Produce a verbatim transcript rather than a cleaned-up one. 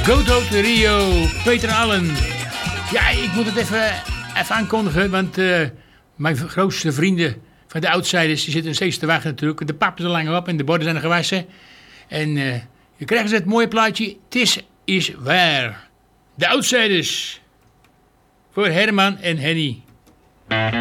Goto de Rio, Peter Allen. Ja, ik moet het even, even aankondigen, want uh, mijn grootste vrienden van de Outsiders, die zitten steeds te wachten natuurlijk. De pappen zijn lang op en de borden zijn gewassen. En uh, je krijgt het mooie plaatje, Het is, is waar. De Outsiders. Voor Herman en Henny.